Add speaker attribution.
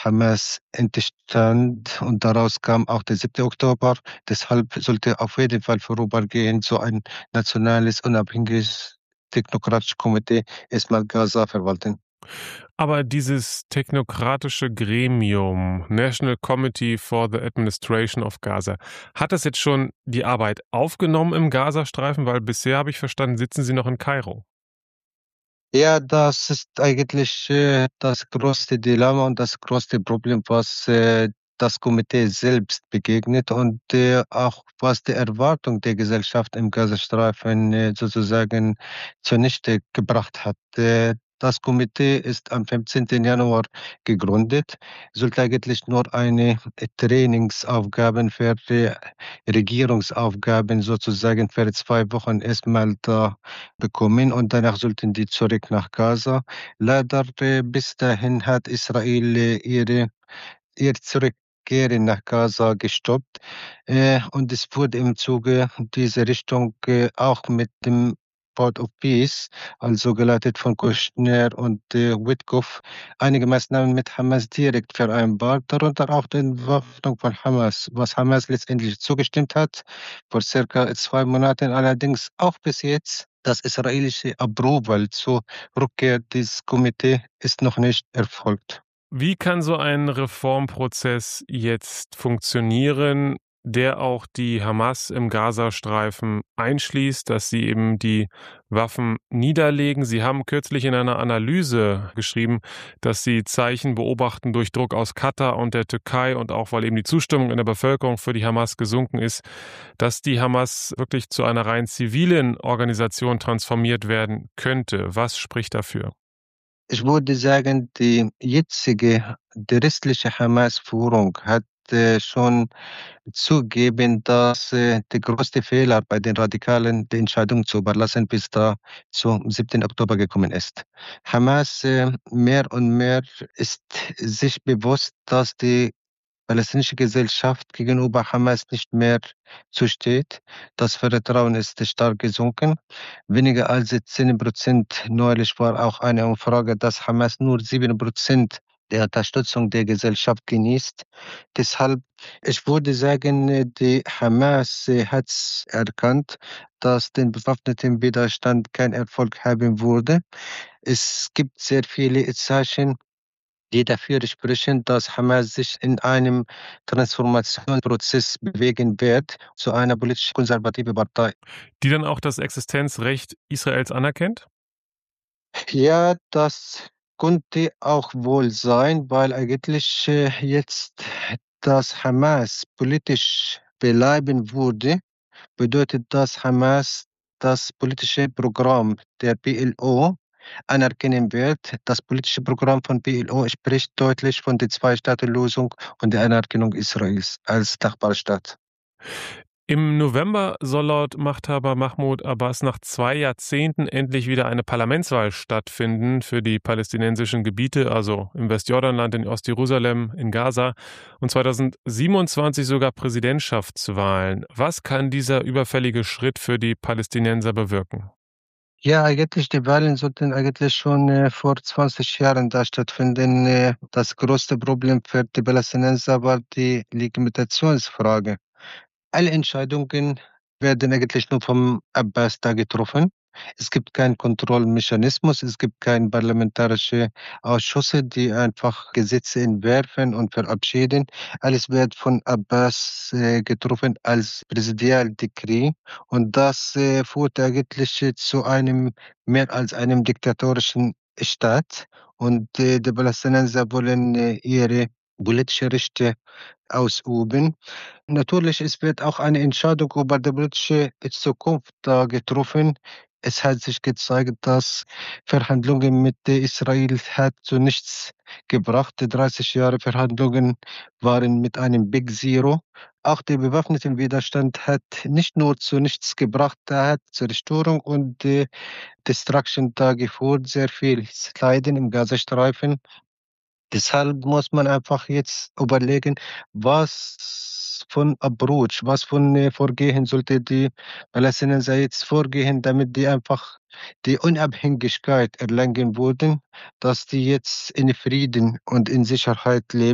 Speaker 1: Hamas entstand und daraus kam auch der 7. Oktober. Deshalb sollte auf jeden Fall vorübergehend so ein nationales, unabhängiges technokratisches Komitee erstmal Gaza verwalten.
Speaker 2: Aber dieses technokratische Gremium, National Committee for the Administration of Gaza, hat das jetzt schon die Arbeit aufgenommen im Gazastreifen? Weil bisher habe ich verstanden, sitzen sie noch in Kairo.
Speaker 1: Ja, das ist eigentlich das größte Dilemma und das größte Problem, was das Komitee selbst begegnet und auch was die Erwartung der Gesellschaft im Gazastreifen sozusagen zunichte gebracht hat. Das Komitee ist am 15. Januar gegründet, sollte eigentlich nur eine Trainingsaufgaben für Regierungsaufgaben sozusagen für 2 Wochen erstmal da bekommen und danach sollten die zurück nach Gaza. Leider bis dahin hat Israel ihr Zurückkehren nach Gaza gestoppt und es wurde im Zuge dieser Richtung auch mit dem Port of Peace, also geleitet von Kushner und Witkoff, einige Maßnahmen mit Hamas direkt vereinbart, darunter auch die Entwaffnung von Hamas, was Hamas letztendlich zugestimmt hat, vor circa 2 Monaten, allerdings auch bis jetzt. Das israelische Approval zur Rückkehr dieses Komitees ist noch nicht erfolgt.
Speaker 2: Wie kann so ein Reformprozess jetzt funktionieren, der auch die Hamas im Gazastreifen einschließt, dass sie eben die Waffen niederlegen? Sie haben kürzlich in einer Analyse geschrieben, dass sie Zeichen beobachten durch Druck aus Katar und der Türkei und auch weil eben die Zustimmung in der Bevölkerung für die Hamas gesunken ist, dass die Hamas wirklich zu einer rein zivilen Organisation transformiert werden könnte. Was spricht dafür?
Speaker 1: Ich würde sagen, die restliche Hamas-Führung hat schon zugeben, dass der größte Fehler bei den Radikalen die Entscheidung zu überlassen bis da zum 7. Oktober gekommen ist. Hamas mehr und mehr ist sich bewusst, dass die palästinensische Gesellschaft gegenüber Hamas nicht mehr zusteht. Das Vertrauen ist stark gesunken. Weniger als 10%. Neulich war auch eine Umfrage, dass Hamas nur 7% der Unterstützung der Gesellschaft genießt. Deshalb, ich würde sagen, die Hamas hat erkannt, dass den bewaffneten Widerstand keinen Erfolg haben würde. Es gibt sehr viele Zeichen, die dafür sprechen, dass Hamas sich in einem Transformationsprozess bewegen wird zu einer politisch konservativen Partei.
Speaker 2: Die dann auch das Existenzrecht Israels anerkennt?
Speaker 1: Ja, das könnte auch wohl sein, weil eigentlich jetzt das Hamas politisch bleiben würde, bedeutet das Hamas das politische Programm der PLO anerkennen wird. Das politische Programm von PLO spricht deutlich von der Zwei-Staaten-Lösung und der Anerkennung Israels als Nachbarstaat.
Speaker 2: Im November soll laut Machthaber Mahmoud Abbas nach 2 Jahrzehnten endlich wieder eine Parlamentswahl stattfinden für die palästinensischen Gebiete, also im Westjordanland, in Ostjerusalem, in Gaza und 2027 sogar Präsidentschaftswahlen. Was kann dieser überfällige Schritt für die Palästinenser bewirken?
Speaker 1: Ja, eigentlich die Wahlen sollten eigentlich schon vor 20 Jahren da stattfinden. Das größte Problem für die Palästinenser war die Legitimationsfrage. Alle Entscheidungen werden eigentlich nur vom Abbas da getroffen. Es gibt keinen Kontrollmechanismus, es gibt keine parlamentarische Ausschüsse, die einfach Gesetze entwerfen und verabschieden. Alles wird von Abbas getroffen als Präsidialdekret und das führt eigentlich zu einem mehr als einem diktatorischen Staat. Und die Palästinenser wollen ihre politische Rechte ausüben. Natürlich, es wird auch eine Entscheidung über die politische Zukunft da getroffen. Es hat sich gezeigt, dass Verhandlungen mit Israel hat zu nichts gebracht. Die 30 Jahre Verhandlungen waren mit einem Big Zero. Auch der bewaffnete Widerstand hat nicht nur zu nichts gebracht, er hat Zerstörung und Destruction da geführt, sehr viel Leiden im Gazastreifen. Deshalb muss man einfach jetzt überlegen, was von Approach, was von Vorgehen sollte die Palästinenser jetzt vorgehen, damit die einfach die Unabhängigkeit erlangen würden, dass die jetzt in Frieden und in Sicherheit leben.